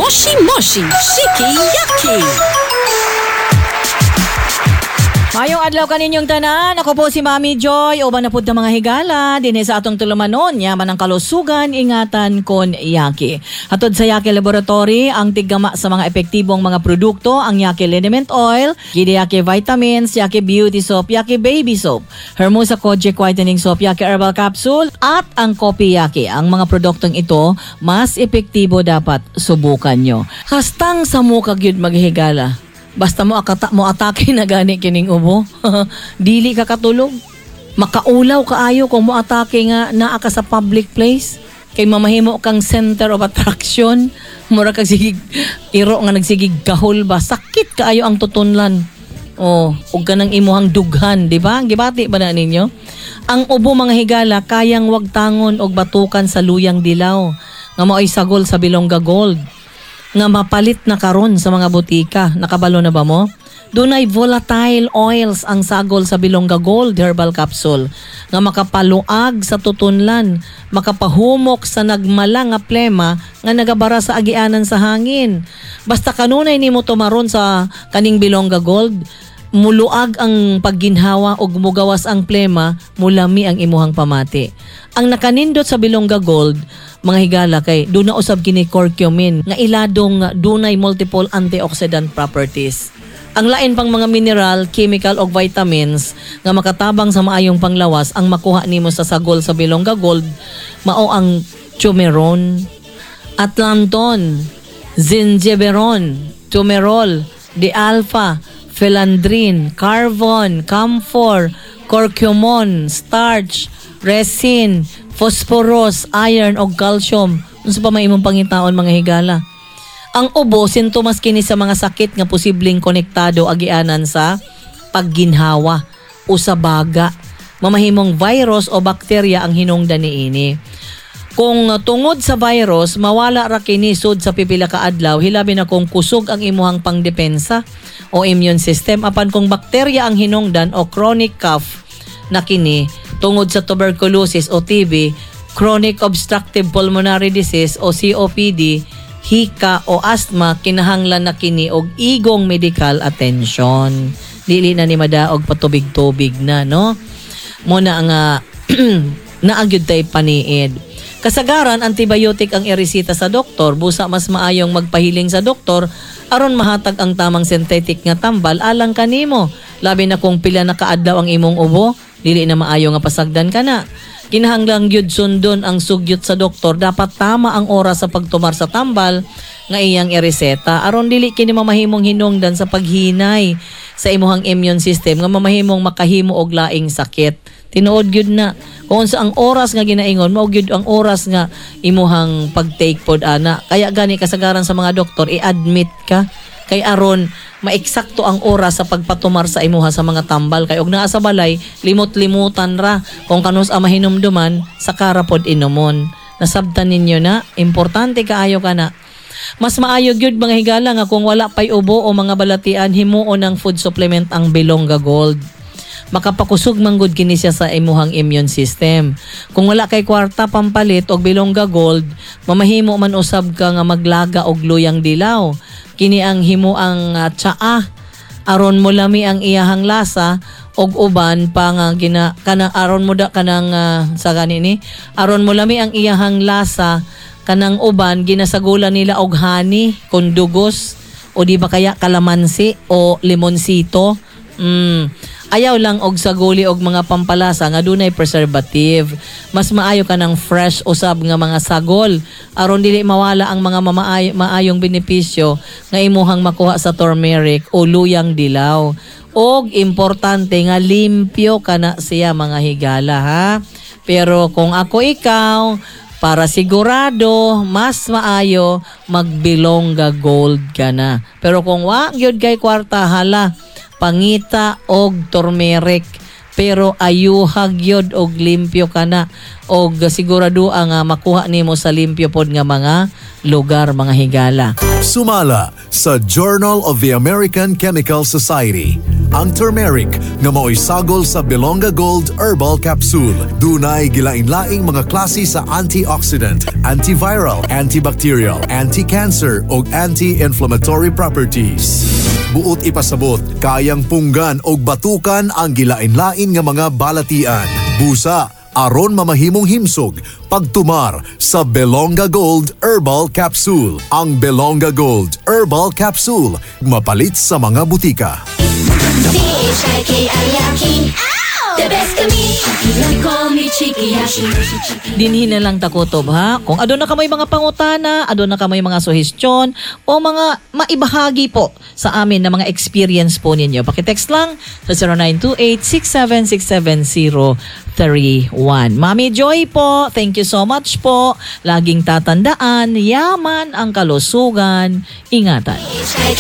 Moshi Moshi Shiki Yaki. Mayong adlaw kaninyong tanan, ako po si Mami Joy, uban na pud ng mga higala, dinhi sa atong tulumanon, yaman ang kalusugan, ingatan kon Yaki. Hatod sa Yaki Laboratory, ang tiggama sa mga epektibong mga produkto, ang Yaki Liniment Oil, Gidi Yaki Vitamins, Yaki Beauty Soap, Yaki Baby Soap, Hermosa Kojic Whitening Soap, Yaki Herbal Capsule, at ang Kopi Yaki. Ang mga produktong ito, mas epektibo dapat subukan nyo. Hastang sa mukag yun maghigala. Basta mo atake na gani kining ubo. Dili ka katulog. Makaulaw kaayo kung mo atake nga naa ka sa public place. Kay mamahimo kang center of attraction. Mura kag sigig iro nga nagsigig gahol ba. Sakit kaayo ang tutunlan. Oh, ug kanang imuhang dughan, di ba? Gibati ba na ninyo? Ang ubo mga higala kayang wagtangon og batukan sa luyang dilaw. Nga mao'y sagol sa Bilongga Gold. Nga mapalit na karon sa mga butika. Nakabalo na ba mo? Dunay volatile oils ang sagol sa Bilongga Gold Herbal Capsule nga makapaluag sa tutunlan, makapahumok sa nagmala nga plema nga nagabara sa agianan sa hangin. Basta kanunay nimo tumaron sa kaning Bilongga Gold, muluag ang pagginhawa o mugawas ang plema, mulami ang imuhang pamati. Ang nakanindot sa Bilongga Gold, mga higala kay duna usab kini curcumin nga iladong dunay multiple antioxidant properties. Ang lain pang mga mineral, chemical o vitamins nga makatabang sa maayong panglawas ang makuha nimo sa sagol sa Bilongga Gold mao ang Chumeron, Atlanton, Zingiberon, Tumerol, D-alpha, Philandrin, Carvon, Camphor, Curcumon, starch, resin, phosphorus, iron o calcium. Unsa pa may imong pangitaon mga higala? Ang ubo sintomas kini sa mga sakit nga posibleng konektado agianan sa pagginhawa o sa baga. Mamahimong virus o bakterya ang hinungdan niini. Kung tungod sa virus, mawala ra kini sud sa pipila ka adlaw, hilabi na kung kusog ang imuhang pangdepensa o immune system. Apan kung bakterya ang hinungdan o chronic cough na kini, tungod sa tuberculosis o TB, chronic obstructive pulmonary disease o COPD, hika o asthma, kinahanglan na kini og igong medical attention. Dili na ni madaog patubig-tubig na, no? Muna nga naagyud tay paniid. Kasagaran, antibiotic ang iresita sa doktor, busa mas maayong magpahiling sa doktor aron mahatag ang tamang synthetic nga tambal alang kanimo. Labi na kung pila na kaadlaw ang imong ubo, dili na maayo nga pasagdan ka na. Kinahanglang gyud sundon ang sugyot sa doktor, dapat tama ang oras sa pagtumar sa tambal nga iyang ireseta aron dili kini mamahimong hinungdan sa paghinay sa imuhang immune system nga mamahimong makahimo og laing sakit. Tinuod gyud na kung sa ang oras nga ginaingon mao gyud ang oras nga imuhang pag-take pod ana. Kaya gani kasagaran sa mga doktor i-admit ka kay aron maeksakto ang oras sa pagpatumar sa imuha sa mga tambal kay og naa sa balay limot-limutan ra kung kanus ang mahinumduman sa karapod inumon. Nasabtan ninyo na importante kaayo kana. Mas maayo gyud mga higala nga kung wala pay ubo o mga balatian himuon ng food supplement ang Bilongga Gold. Makapakusog manggod kini siya sa imuhang immune system. Kung wala kay kwarta pampalit og Bilongga Gold, mamahimo man usab ka nga maglaga og luyang dilaw. Kini ang himo ang tsaa aron mo lami ang iyahang lasa og uban pa nga kana aron mo da kanang sa ganini aron mo lami ang iyahang lasa kanang uban ginasagulan nila og honey kun dugos o di ba kaya kalamansi o limonsito. Ayaw lang og saguli og mga pampalasa nga dunay preservative. Mas maayo ka ng fresh usab nga mga sagol aron dili mawala ang mga maayong benepisyo nga imuhang makuha sa turmeric o luyang dilaw. Og importante nga limpyo kana siya mga higala ha. Pero kung ako ikaw, para sigurado, mas maayo mag-Bilongga Gold ka na. Pero kung wa gyud kay kwarta, hala, pangita og turmeric pero ayuhag yod og limpyo ka na og sigurado ang makuha nimo sa limpyo pod nga mga lugar mga higala. Sumala sa Journal of the American Chemical Society ang turmeric nga mao'y sagol sa Belonga Gold Herbal Capsule. Dunay gilain-laing mga klase sa antioxidant, antiviral, antibacterial, anti-cancer ug anti-inflammatory properties. Buot ipasabot, kayang punggan og batukan ang gilain-lain nga mga balatian. Busa aron mamahimong himsog pagtumar sa Belonga Gold Herbal Capsule. Ang Belonga Gold Herbal Capsule mapalit sa mga butika. The best to me. You call me Chiki Yashi. Dinhin na lang takutob ha. Kung adon na kamay mga pangutana, adon na kamay mga suhestyon o mga maibahagi po sa amin na mga experience po ninyo. Pakitext lang sa 0928-6767031. Mami Joy po, thank you so much po. Laging tatandaan, yaman ang kalusugan. Ingatan.